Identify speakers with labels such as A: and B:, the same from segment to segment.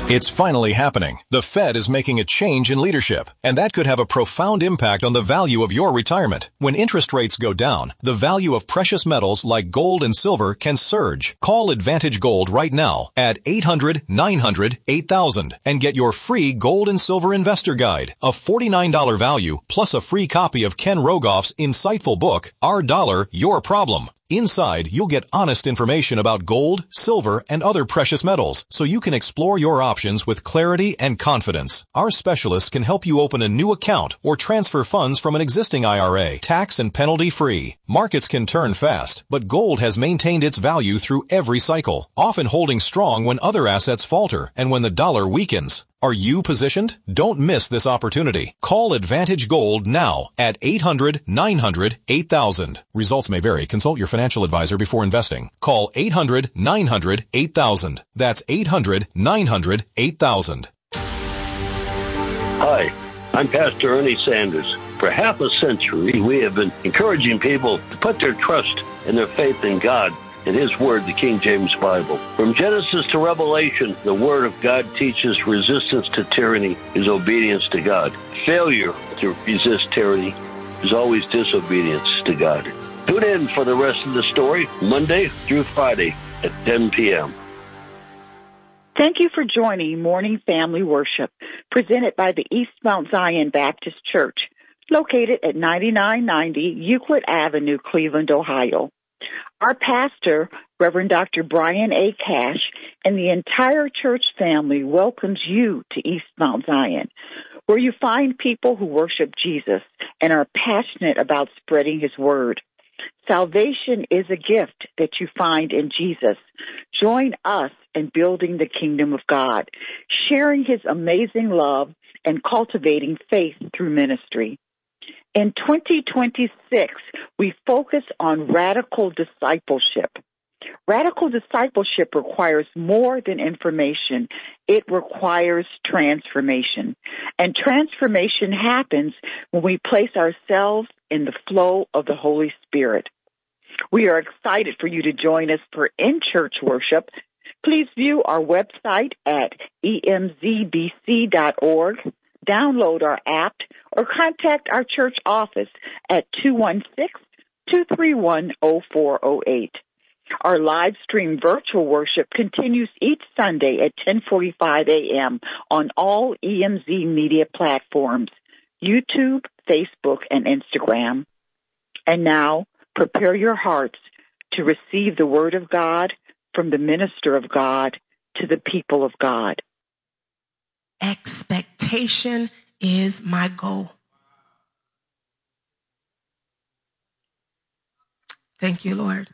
A: It's finally happening. The Fed is making a change in leadership, and that could have a profound impact on the value of your retirement. When interest rates go down, the value of precious metals like gold and silver can surge. Call Advantage Gold right now at 800-900-8000 and get your free gold and silver investor guide, a $49 value, plus a free copy of Ken Rogoff's insightful book, Our Dollar, Your Problem. Inside, you'll get honest information about gold, silver, and other precious metals, so you can explore your options with clarity and confidence. Our specialists can help you open a new account or transfer funds from an existing IRA, tax and penalty free. Markets can turn fast, but gold has maintained its value through every cycle, often holding strong when other assets falter and when the dollar weakens. Are you positioned? Don't miss this opportunity. Call Advantage Gold now at 800-900-8000. Results may vary. Consult your financial advisor before investing. Call 800-900-8000. That's 800-900-8000.
B: Hi, I'm Pastor Ernie Sanders. For half a century, we have been encouraging people to put their trust and their faith in God in His Word, the King James Bible. From Genesis to Revelation, the Word of God teaches resistance to tyranny is obedience to God. Failure to resist tyranny is always disobedience to God. Tune in for the rest of the story, Monday through Friday at 10 p.m.
C: Thank you for joining Morning Family Worship, presented by the East Mount Zion Baptist Church, located at 9990 Euclid Avenue, Cleveland, Ohio. Our pastor, Reverend Dr. Brian A. Cash, and the entire church family welcomes you to East Mount Zion, where you find people who worship Jesus and are passionate about spreading His word. Salvation is a gift that you find in Jesus. Join us in building the kingdom of God, sharing His amazing love and cultivating faith through ministry. In 2026, we focus on radical discipleship. Radical discipleship requires more than information. It requires transformation. And transformation happens when we place ourselves in the flow of the Holy Spirit. We are excited for you to join us for in-church worship. Please view our website at emzbc.org. Download our app or contact our church office at 216-231-0408. Our live stream virtual worship continues each Sunday at 10:45 a.m. on all EMZ media platforms, YouTube, Facebook, and Instagram. And now, prepare your hearts to receive the Word of God from the minister of God to the people of God.
D: Expectation is my goal. Thank you, Lord.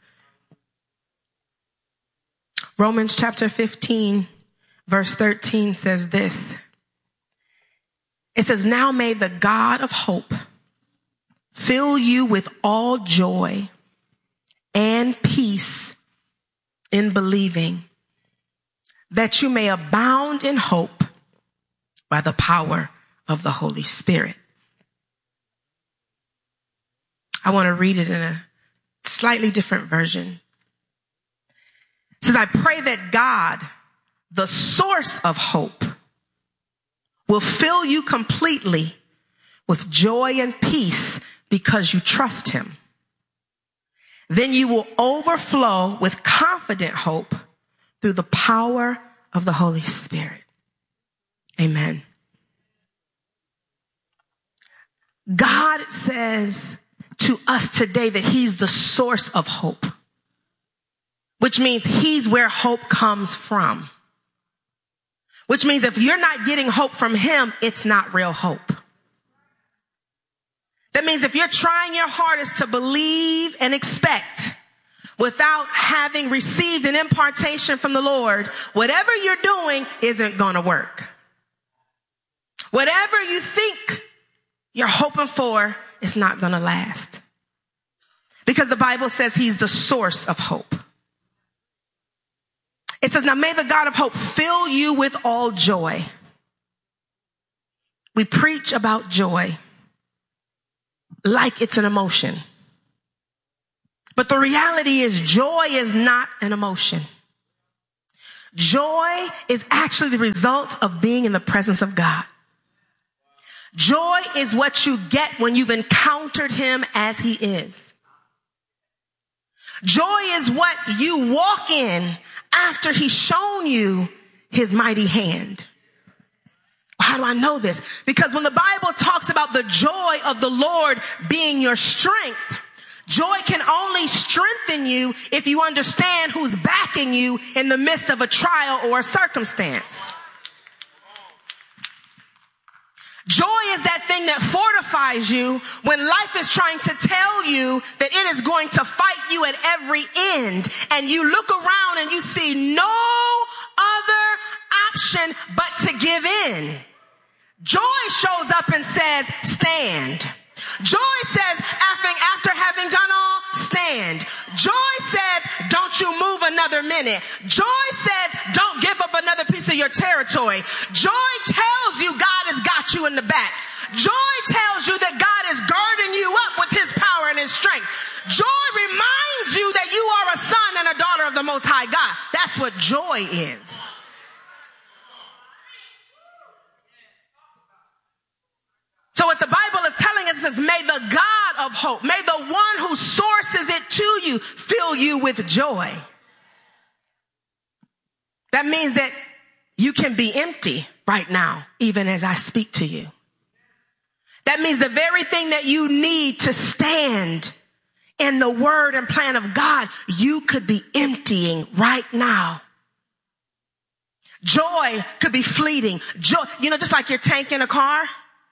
D: Romans chapter 15, verse 13 says this. It says, now may the God of hope fill you with all joy and peace in believing, that you may abound in hope by the power of the Holy Spirit. I want to read it in a slightly different version. It says, I pray that God, the source of hope, will fill you completely with joy and peace because you trust Him. Then you will overflow with confident hope through the power of the Holy Spirit. Amen. God says to us today that He's the source of hope, which means He's where hope comes from. Which means if you're not getting hope from Him, it's not real hope. That means if you're trying your hardest to believe and expect without having received an impartation from the Lord, whatever you're doing isn't going to work. Whatever you think you're hoping for is not going to last. Because the Bible says He's the source of hope. It says, now may the God of hope fill you with all joy. We preach about joy like it's an emotion. But the reality is joy is not an emotion. Joy is actually the result of being in the presence of God. Joy is what you get when you've encountered him as he is. Joy is what you walk in after he's shown you his mighty hand. How do I know this? Because when the Bible talks about the joy of the Lord being your strength, joy can only strengthen you if you understand who's backing you in the midst of a trial or a circumstance. Joy is that thing that fortifies you when life is trying to tell you that it is going to fight you at every end, and you look around and you see no other option but to give in. Joy shows up and says, stand. Joy says, after having done all, stand. Joy says, don't you move another minute. Joy says, don't give up another piece of your territory. Joy tells you God has got you in the back. Joy tells you that God is guarding you up with his power and his strength. Joy reminds you that you are a son and a daughter of the Most High God. That's what joy is. So what the Bible is telling us is, may the God of hope, may the one who sources it to you fill you with joy. That means that you can be empty right now, even as I speak to you. That means the very thing that you need to stand in the word and plan of God, you could be emptying right now. Joy could be fleeting. Joy, just like your tank in a car.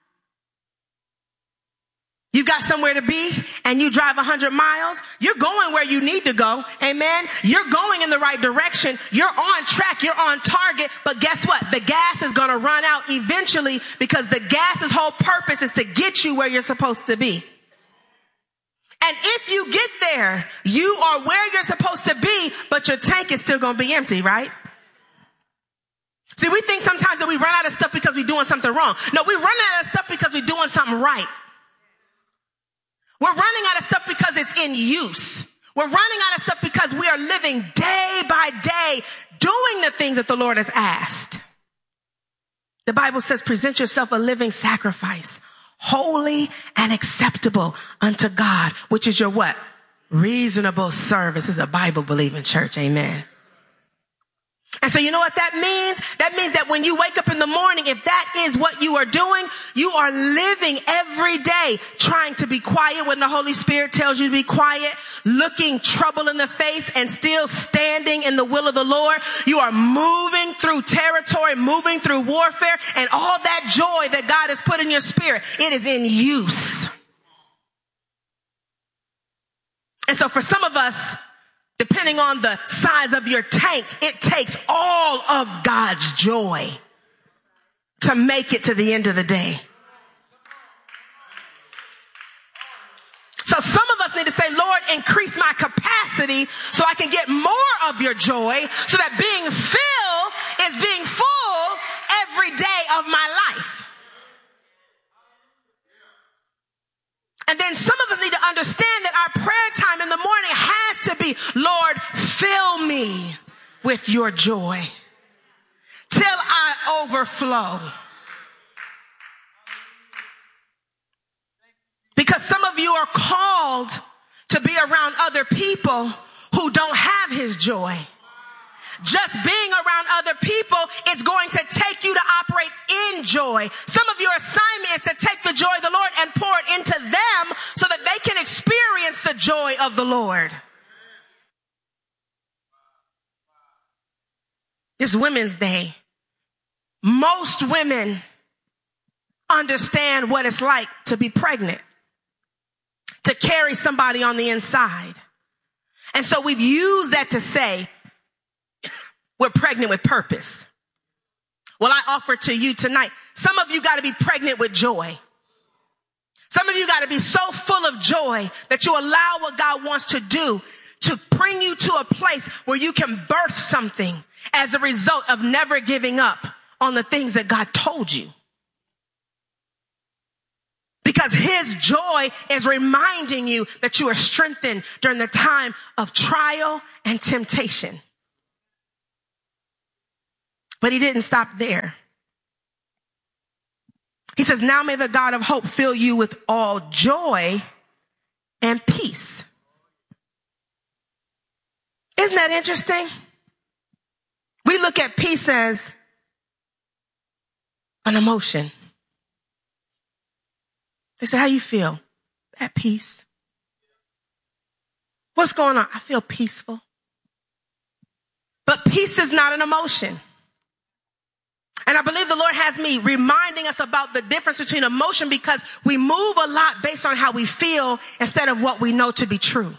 D: You got somewhere to be and you drive 100 miles. You're going where you need to go. Amen. You're going in the right direction. You're on track. You're on target. But guess what? The gas is going to run out eventually, because the gas's whole purpose is to get you where you're supposed to be. And if you get there, you are where you're supposed to be, but your tank is still going to be empty, right? See, we think sometimes that we run out of stuff because we're doing something wrong. No, we run out of stuff because we're doing something right. We're running out of stuff because it's in use. We're running out of stuff because we are living day by day doing the things that the Lord has asked. The Bible says, present yourself a living sacrifice, holy and acceptable unto God, which is your what? Reasonable service. This is a Bible-believing church. Amen. And so you know what that means? That means that when you wake up in the morning, if that is what you are doing, you are living every day trying to be quiet when the Holy Spirit tells you to be quiet, looking trouble in the face and still standing in the will of the Lord. You are moving through territory, moving through warfare, and all that joy that God has put in your spirit, it is in use. And so for some of us, depending on the size of your tank, it takes all of God's joy to make it to the end of the day. So some of us need to say, Lord, increase my capacity so I can get more of your joy, so that being filled is being full every day of my life. And then some of us need to understand that our prayer time in the morning has to be, Lord, fill me with your joy till I overflow. Because some of you are called to be around other people who don't have his joy. Just being around other people is going to take you to operate in joy. Some of your assignment is to take the joy of the Lord and pour it into them so that they can experience the joy of the Lord. It's Women's Day. Most women understand what it's like to be pregnant, to carry somebody on the inside. And so we've used that to say, we're pregnant with purpose. Well, I offer to you tonight, some of you got to be pregnant with joy. Some of you got to be so full of joy that you allow what God wants to do to bring you to a place where you can birth something as a result of never giving up on the things that God told you. Because his joy is reminding you that you are strengthened during the time of trial and temptation. But he didn't stop there. He says, now may the God of hope fill you with all joy and peace. Isn't that interesting? We look at peace as an emotion. They say, how you feel? At peace. What's going on? I feel peaceful. But peace is not an emotion. And I believe the Lord has me reminding us about the difference between emotion, because we move a lot based on how we feel instead of what we know to be true.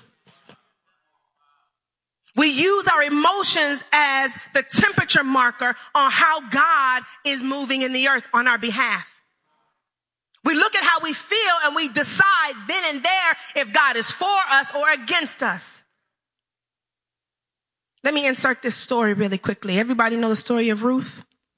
D: We use our emotions as the temperature marker on how God is moving in the earth on our behalf. We look at how we feel and we decide then and there if God is for us or against us. Let me insert this story really quickly. Everybody know the story of Ruth?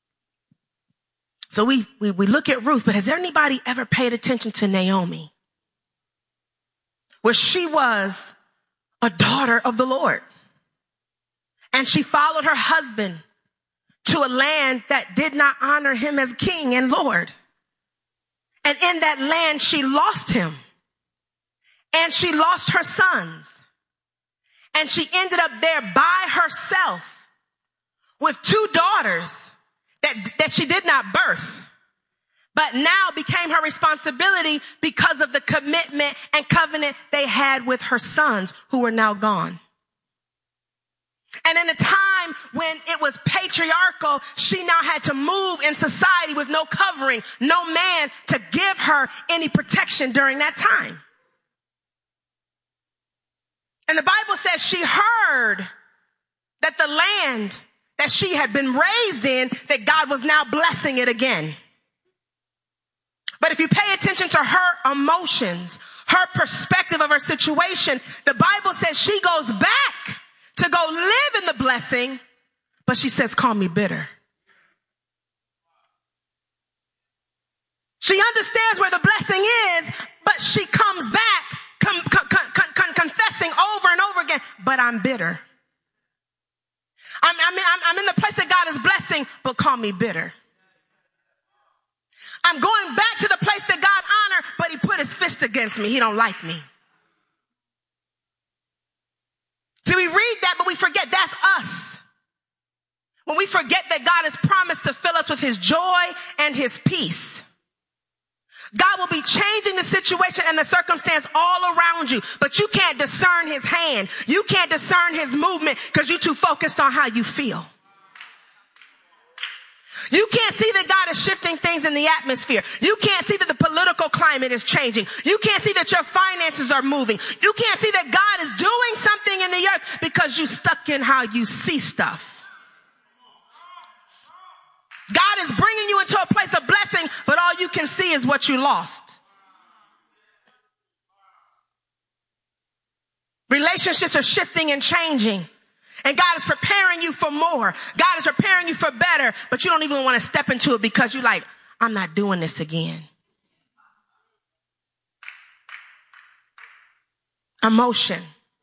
D: So we look at Ruth, but has anybody ever paid attention to Naomi? Where she was a daughter of the Lord. And she followed her husband to a land that did not honor him as king and Lord. And in that land, she lost him. And she lost her sons. And she ended up there by herself with two daughters that she did not birth, but now became her responsibility because of the commitment and covenant they had with her sons who were now gone. And in a time when it was patriarchal, she now had to move in society with no covering, no man to give her any protection during that time. And the Bible says she heard that the land that she had been raised in, that God was now blessing it again. But if you pay attention to her emotions, her perspective of her situation, the Bible says she goes back to go live in the blessing, but she says, call me bitter. She understands where the blessing is, but she comes back confessing over and over again, but I'm bitter. I'm in the place that God is blessing, but call me bitter. I'm going back to the place that God honored, but he put his fist against me. He don't like me. See, we read that, but we forget that's us. When we forget that God has promised to fill us with his joy and his peace. God will be changing the situation and the circumstance all around you, but you can't discern his hand. You can't discern his movement because you're too focused on how you feel. You can't see that God is shifting things in the atmosphere. You can't see that the political climate is changing. You can't see that your finances are moving. You can't see that God is doing something in the earth because you're stuck in how you see stuff. God is bringing you into a place of blessing, but all you can see is what you lost. Relationships are shifting and changing. And God is preparing you for more. God is preparing you for better, but you don't even want to step into it because you're like, I'm not doing this again. Emotion.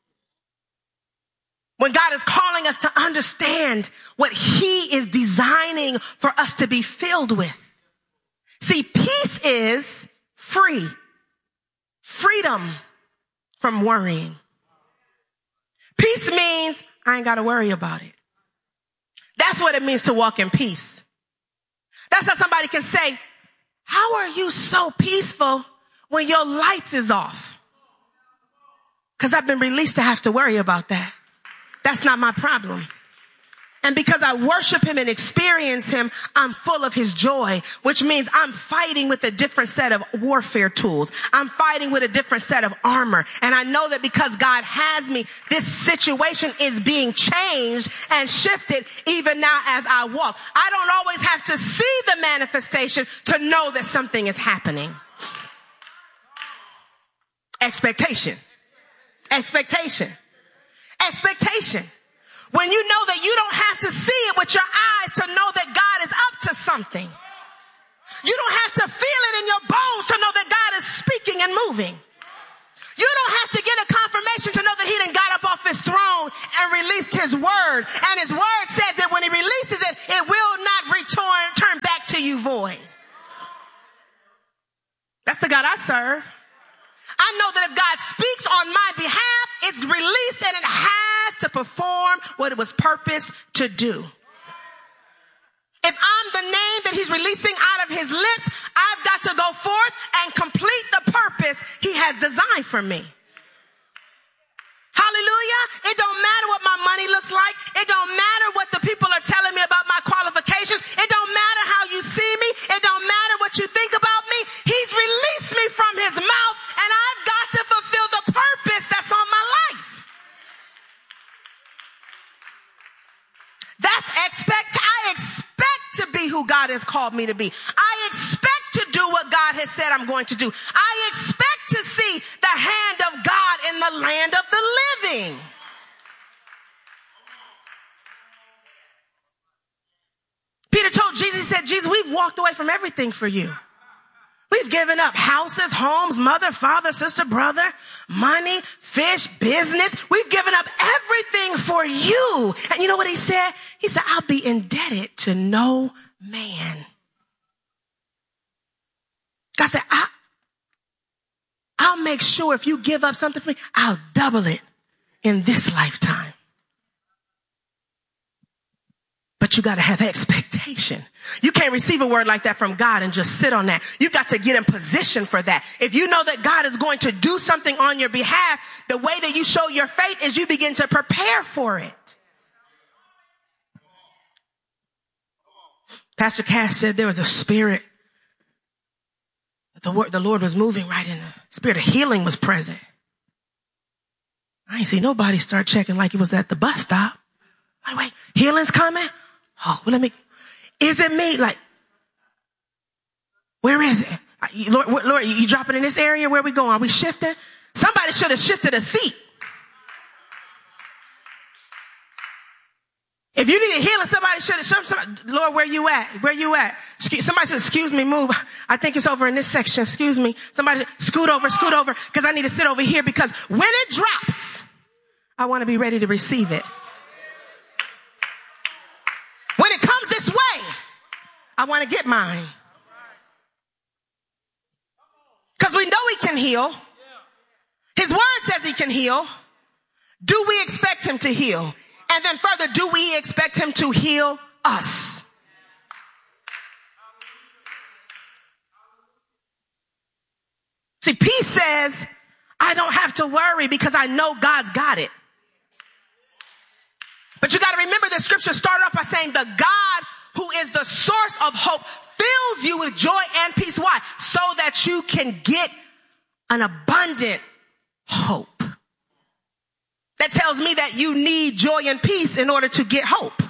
D: When God is calling us to understand what he is designing for us to be filled with. See, peace is free. Freedom from worrying. Peace means I ain't got to worry about it. That's what it means to walk in peace. That's how somebody can say, how are you so peaceful when your lights is off? Because I've been released to have to worry about that. That's not my problem. And because I worship him and experience him, I'm full of his joy, which means I'm fighting with a different set of warfare tools. I'm fighting with a different set of armor. And I know that because God has me, this situation is being changed and shifted even now as I walk. I don't always have to see the manifestation to know that something is happening. Expectation. Expectation. Expectation. When you know that you don't have to see it with your eyes to know that God is up to something. You don't have to feel it in your bones to know that God is speaking and moving. You don't have to get a confirmation to know that he done got up off his throne and released his word. And his word says that when he releases it, it will not turn back to you void. That's the God I serve. I know that if God speaks on my behalf, it's released and it has to perform what it was purposed to do. If I'm the name that he's releasing out of his lips, I've got to go forth and complete the purpose he has designed for me. Hallelujah. It don't matter what my money looks like. It don't matter what the people are telling me about my qualifications. It don't matter how you see me. It don't matter what you think about me. He's released me from his mouth, and I've got to fulfill the purpose that's on my life. I expect to be who God has called me to be. I expect to do what God has said I'm going to do. I expect to see the hand of God in the land of the living. Peter told Jesus, he said, Jesus, we've walked away from everything for you. We've given up houses, homes, mother, father, sister, brother, money, fish, business. We've given up everything for you. And you know what he said? He said, I'll be indebted to no man. God said, I'll make sure if you give up something for me, I'll double it in this lifetime. But you got to have expectation. You can't receive a word like that from God and just sit on that. You got to get in position for that. If you know that God is going to do something on your behalf, the way that you show your faith is you begin to prepare for it. Pastor Cash said there was a spirit. The Lord was moving right in. The spirit of healing was present. I ain't see nobody start checking like it was at the bus stop. Like, wait, healing's coming? Oh, well, is it me? Like, where is it? Lord, you dropping in this area? Where we going? Are we shifting? Somebody should have shifted a seat. If you need a healing, somebody should have, Lord, where you at? Where you at? Somebody said, excuse me, move. I think it's over in this section. Excuse me. Somebody scoot over, because I need to sit over here, because when it drops, I want to be ready to receive it. When it comes this way, I want to get mine. Because we know he can heal. His word says he can heal. Do we expect him to heal? And then further, do we expect him to heal us? See, peace says, I don't have to worry because I know God's got it. But you got to remember the scripture started off by saying the God who is the source of hope fills you with joy and peace. Why? So that you can get an abundant hope. That tells me that you need joy and peace in order to get hope.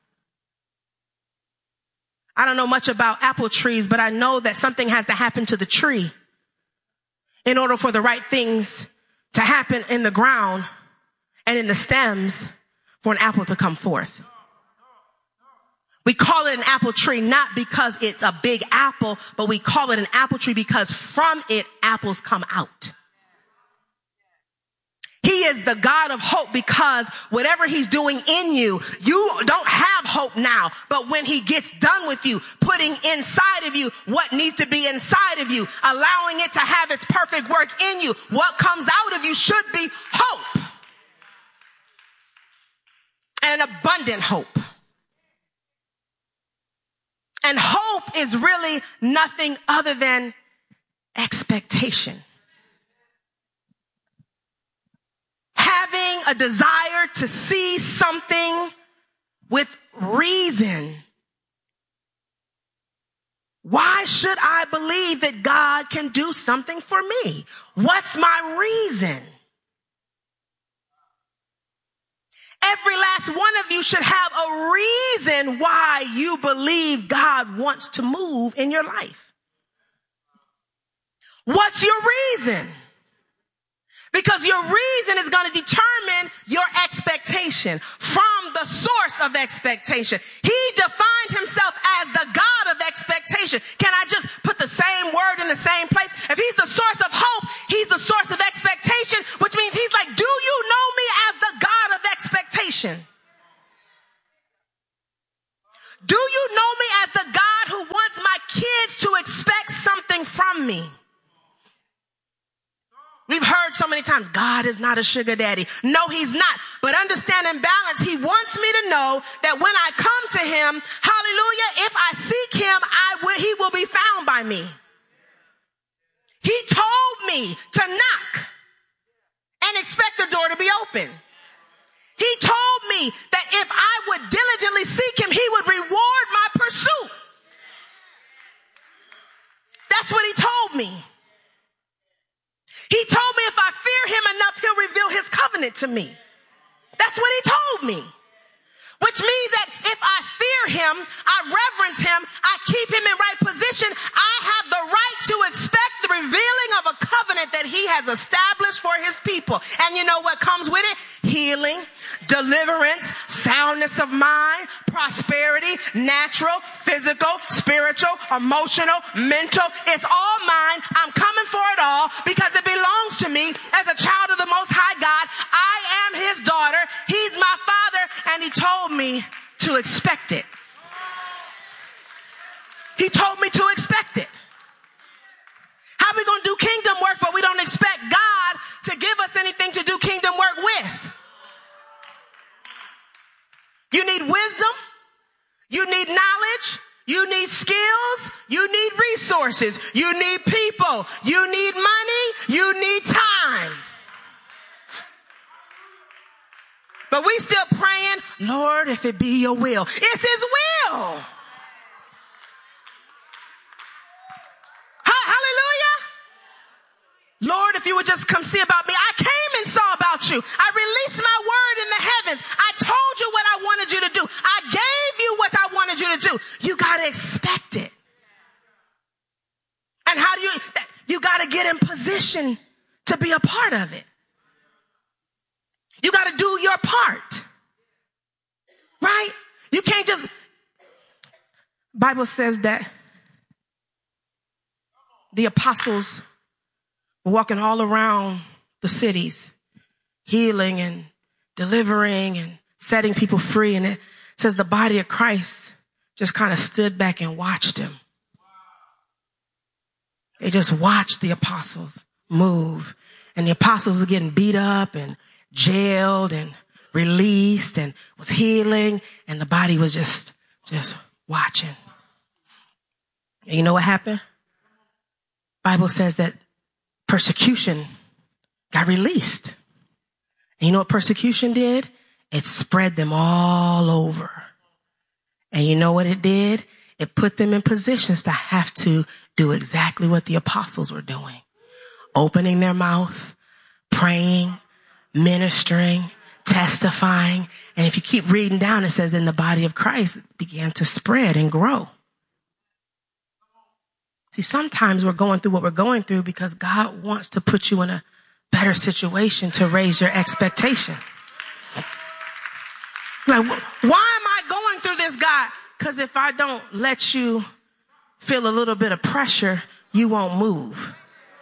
D: I don't know much about apple trees, but I know that something has to happen to the tree in order for the right things to happen in the ground and in the stems for an apple to come forth. We call it an apple tree not because it's a big apple, but we call it an apple tree because from it apples come out. He is the God of hope because whatever he's doing in you, you don't have hope now. But when he gets done with you, putting inside of you what needs to be inside of you, allowing it to have its perfect work in you, what comes out of you should be hope. And an abundant hope. And hope is really nothing other than expectation. Having a desire to see something with reason. Why should I believe that God can do something for me? What's my reason? Every last one of you should have a reason why you believe God wants to move in your life. What's your reason? Because your reason is going to determine your expectation from the source of expectation. He defined himself as the God of expectation. Can I just put the same word in the same place? If he's the source of hope, he's the source of expectation. me. We've heard so many times, God is not a sugar daddy. No, he's not. But understand and balance, he wants me to know that when I come to him, hallelujah, if I seek him, he will be found by me. He told me to knock and expect the door to be open. He told me that if I would diligently seek him, he would reward my pursuit. That's what he told me. He told me if I fear him enough, he'll reveal his covenant to me. That's what he told me. Which means that if I fear him, I reverence him, I keep him in right position, I have the right to expect the revealing of a covenant that he has established for his people. And you know what comes with it? Healing, deliverance, soundness of mind, prosperity, natural, physical, spiritual, emotional, mental. It's all mine. I'm coming for it all because it belongs to me as a child of the Most High God. I am his daughter. He's my father, and he told me to expect it. He told me to expect it. How are we going to do kingdom work, but we don't expect God to give us anything to do kingdom work with? You need wisdom. You need knowledge. You need skills. You need resources. You need people. You need money. You need time. But we still praying, Lord, if it be your will. It's his will. Hallelujah. Lord, if you would just come see about me. I came and saw about you. I released my word in the heavens. I told you what I wanted you to do. I gave you what I wanted you to do. You got to expect it. And how do you got to get in position to be a part of it. You got to do your part. Right? You can't just, Bible says that the apostles were walking all around the cities, healing and delivering and setting people free. And it says the body of Christ just kind of stood back and watched him. They just watched the apostles move. And the apostles were getting beat up and jailed and released and was healing. And the body was just watching. And you know what happened? Bible says that persecution got released. And you know what persecution did? It spread them all over. And you know what it did? It put them in positions to have to do exactly what the apostles were doing. Opening their mouth, praying, ministering, testifying. And if you keep reading down, it says in the body of Christ, it began to spread and grow. See, sometimes we're going through what we're going through because God wants to put you in a better situation to raise your expectation. Like, why am I going through this, God? Because if I don't let you feel a little bit of pressure, you won't move.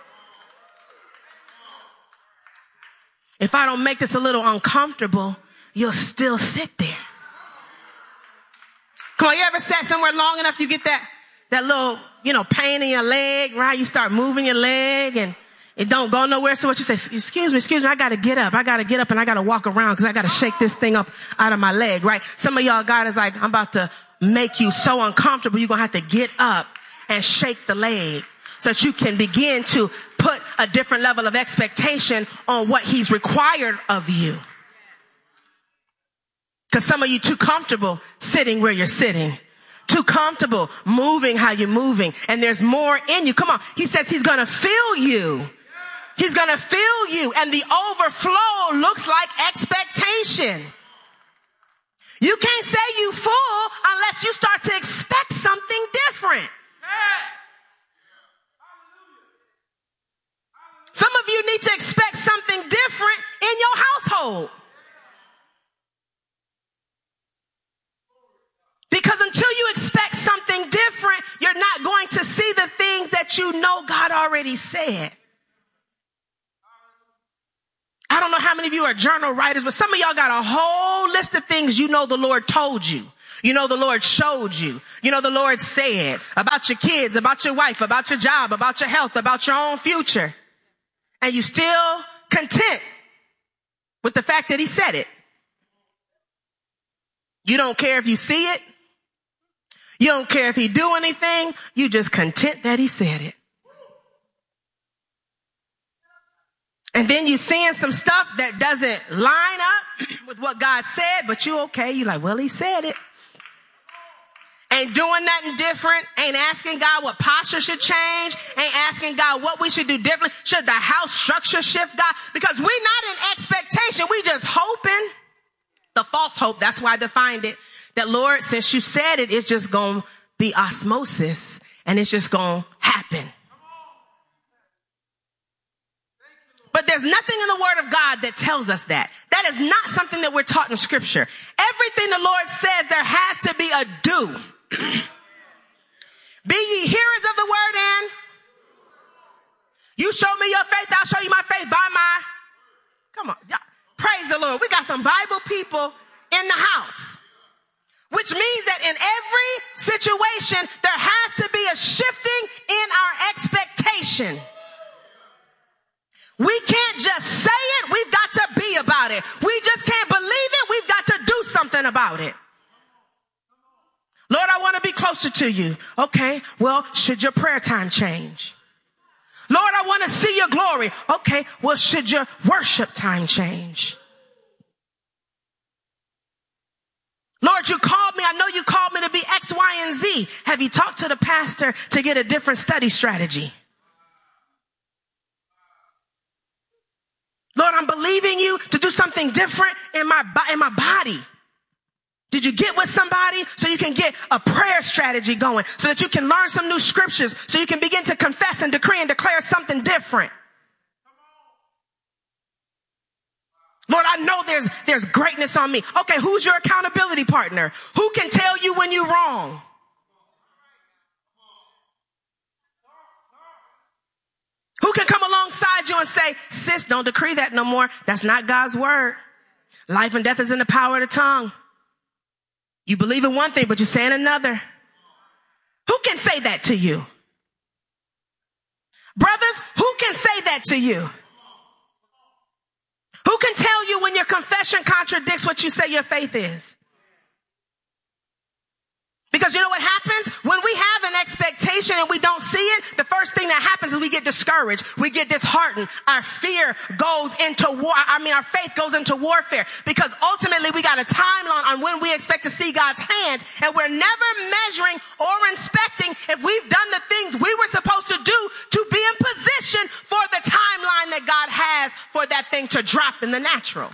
D: If I don't make this a little uncomfortable, you'll still sit there. Come on, you ever sat somewhere long enough you get that little, pain in your leg, right? You start moving your leg and it don't go nowhere. So what you say, excuse me, I got to get up. And I got to walk around because I got to shake this thing up out of my leg, right? Some of y'all, God is like, I'm about to make you so uncomfortable. You're going to have to get up and shake the leg so that you can begin to put a different level of expectation on what he's required of you. Because some of you too comfortable sitting where you're sitting. Too comfortable moving how you're moving. And there's more in you. Come on. He says he's going to fill you. He's going to fill you. And the overflow looks like expectation. You can't say you full unless you start to expect something different. Some of you need to expect something different in your household. Because until you expect something different, you're not going to see the things that you know God already said. I don't know how many of you are journal writers, but some of y'all got a whole list of things you know the Lord told you. You know the Lord showed you. You know the Lord said about your kids, about your wife, about your job, about your health, about your own future. And you still content with the fact that he said it. You don't care if you see it. You don't care if he do anything. You just content that he said it. And then you seeing some stuff that doesn't line up with what God said, but you okay. You like, well, he said it. Ain't doing nothing different. Ain't asking God what posture should change. Ain't asking God what we should do differently. Should the house structure shift, God? Because we're not in expectation. We just hoping. The false hope, that's why I defined it. That Lord, since you said it, it's just going to be osmosis and it's just going to happen. But there's nothing in the word of God that tells us that. That is not something that we're taught in scripture. Everything the Lord says, there has to be a do. Be ye hearers of the word and you show me your faith, I'll show you my faith by my. Come on. Praise the Lord. We got some Bible people in the house. Which means that in every situation, there has to be a shifting in our expectation. We can't just say it. We've got to be about it. We just can't believe it. We've got to do something about it. Lord, I want to be closer to you. Okay, well, should your prayer time change? Lord, I want to see your glory. Okay, well, should your worship time change? Lord, you called me. I know you called me to be X, Y, and Z. Have you talked to the pastor to get a different study strategy? Lord, I'm believing you to do something different in my body. Did you get with somebody so you can get a prayer strategy going so that you can learn some new scriptures so you can begin to confess and decree and declare something different? Lord, I know there's greatness on me. Okay, who's your accountability partner? Who can tell you when you're wrong? Who can come alongside you and say, sis, don't decree that no more. That's not God's word. Life and death is in the power of the tongue. You believe in one thing, but you're saying another. Who can say that to you? Brothers, who can say that to you? Who can tell you when your confession contradicts what you say your faith is? Because you know what happens? When we have an expectation and we don't see it, the first thing that happens is we get discouraged. We get disheartened. Our fear goes into war. Our faith goes into warfare. Because ultimately we got a timeline on when we expect to see God's hand. And we're never measuring or inspecting if we've done the things we were supposed to do to be in position for the timeline that God has for that thing to drop in the natural.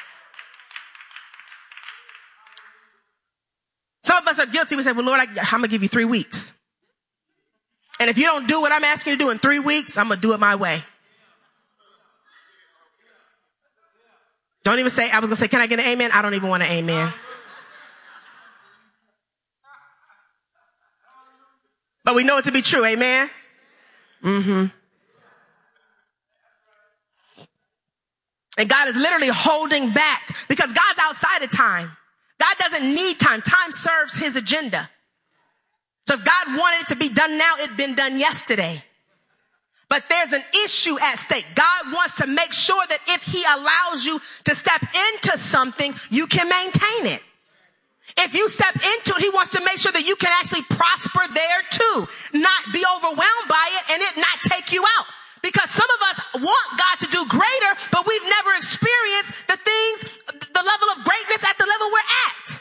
D: Some of us are guilty. We say, well, Lord, I'm going to give you 3 weeks. And if you don't do what I'm asking you to do in 3 weeks, I'm going to do it my way. Don't even say, I was going to say, can I get an amen? I don't even want an amen. But we know it to be true. Amen. And God is literally holding back because God's outside of time. God doesn't need time. Time serves his agenda. So if God wanted it to be done now, it'd been done yesterday. But there's an issue at stake. God wants to make sure that if he allows you to step into something, you can maintain it. If you step into it, he wants to make sure that you can actually prosper there too. Not be overwhelmed by it and it not take you out. Because some of us want God to do greater, but we've never experienced the things, the level of greatness at the level we're at.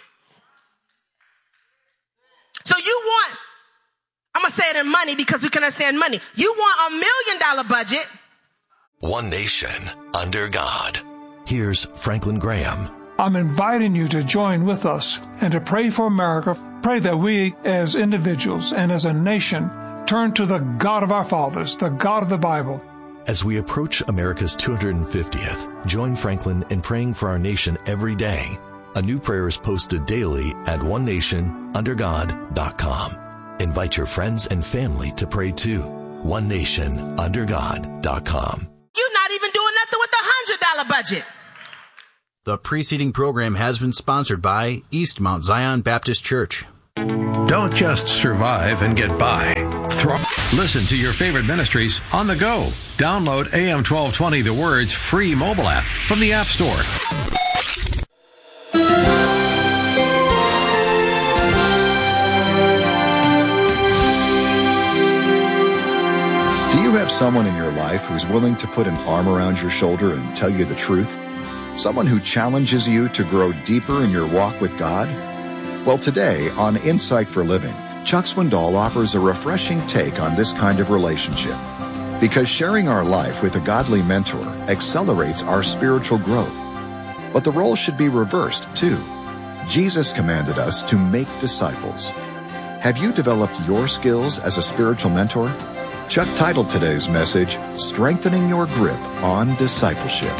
D: So you want, I'm going to say it in money because we can understand money. You want $1 million budget.
E: One nation under God. Here's Franklin Graham.
F: I'm inviting you to join with us and to pray for America. Pray that we as individuals and as a nation turn to the God of our fathers, the God of the Bible.
E: As we approach America's 250th, join Franklin in praying for our nation every day. A new prayer is posted daily at onenationundergod.com. Invite your friends and family to pray too. onenationundergod.com.
D: You're not even doing nothing with the $100 budget.
G: The preceding program has been sponsored by East Mount Zion Baptist Church.
H: Don't just survive and get by. Listen to your favorite ministries on the go. Download AM 1220 The Word's free mobile app from the App Store.
I: Do you have someone in your life who's willing to put an arm around your shoulder and tell you the truth? Someone who challenges you to grow deeper in your walk with God? Well, today on Insight for Living, Chuck Swindoll offers a refreshing take on this kind of relationship. Because sharing our life with a godly mentor accelerates our spiritual growth. But the role should be reversed, too. Jesus commanded us to make disciples. Have you developed your skills as a spiritual mentor? Chuck titled today's message, Strengthening Your Grip on Discipleship.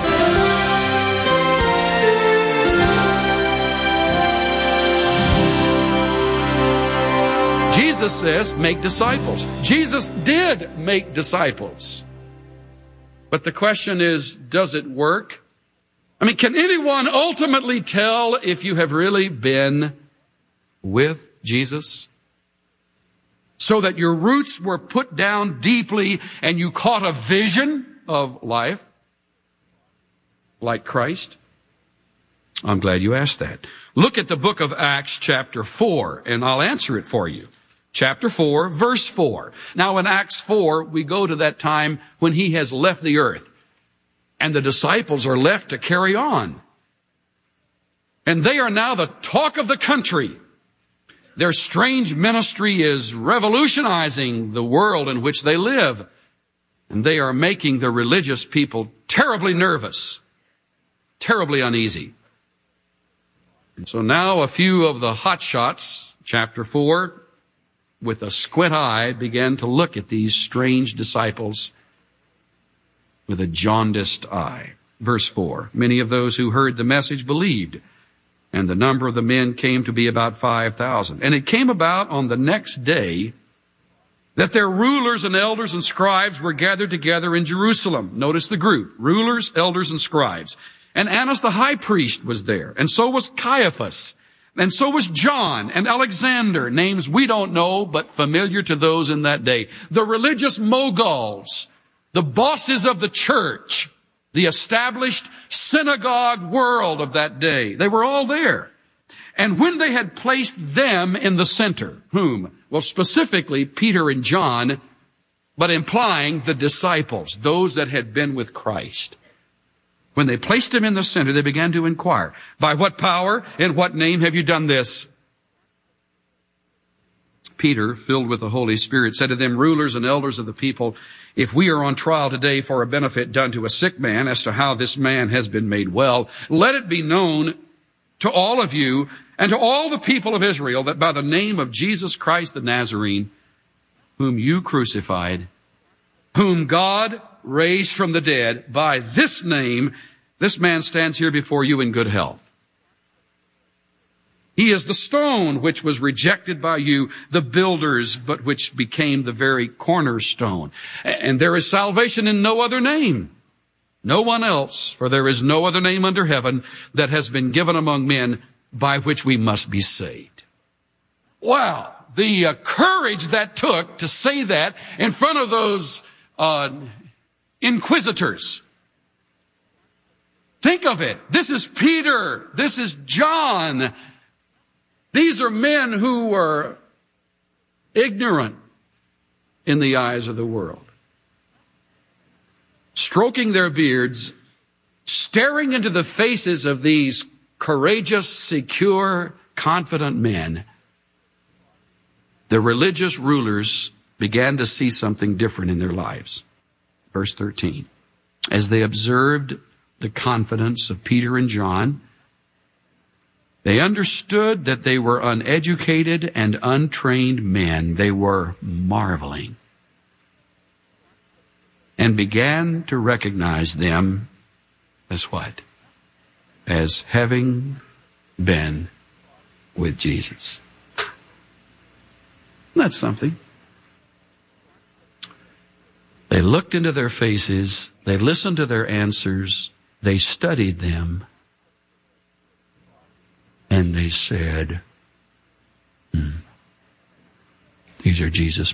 J: Jesus says, make disciples. Jesus did make disciples. But the question is, does it work? I mean, can anyone ultimately tell if you have really been with Jesus? So that your roots were put down deeply and you caught a vision of life like Christ? I'm glad you asked that. Look at the book of Acts chapter 4, and I'll answer it for you. Chapter 4, verse 4. Now in Acts 4, we go to that time when he has left the earth, and the disciples are left to carry on. And they are now the talk of the country. Their strange ministry is revolutionizing the world in which they live, and they are making the religious people terribly nervous, terribly uneasy. And so now a few of the hotshots, chapter 4, with a squint eye, began to look at these strange disciples with a jaundiced eye. Verse 4, many of those who heard the message believed, and the number of the men came to be about 5,000. And it came about on the next day that their rulers and elders and scribes were gathered together in Jerusalem. Notice the group, rulers, elders, and scribes. And Annas the high priest was there, and so was Caiaphas, and so was John and Alexander, names we don't know, but familiar to those in that day. The religious moguls, the bosses of the church, the established synagogue world of that day. They were all there. And when they had placed them in the center, whom? Well, specifically Peter and John, but implying the disciples, those that had been with Christ. When they placed him in the center, they began to inquire, by what power, in what name have you done this? Peter, filled with the Holy Spirit, said to them, rulers and elders of the people, if we are on trial today for a benefit done to a sick man as to how this man has been made well, let it be known to all of you and to all the people of Israel that by the name of Jesus Christ the Nazarene, whom you crucified, whom God raised from the dead, by this name, this man stands here before you in good health. He is the stone which was rejected by you, the builders, but which became the very cornerstone. And there is salvation in no other name, no one else, for there is no other name under heaven that has been given among men by which we must be saved. Wow, the courage that took to say that in front of those inquisitors. Think of it. This is Peter. This is John. These are men who were ignorant in the eyes of the world. Stroking their beards, staring into the faces of these courageous, secure, confident men, the religious rulers began to see something different in their lives. Verse 13, as they observed the confidence of Peter and John, they understood that they were uneducated and untrained men. They were marveling and began to recognize them as what? As having been with Jesus. That's something. They looked into their faces, they listened to their answers, they studied them, And they said, these are Jesus'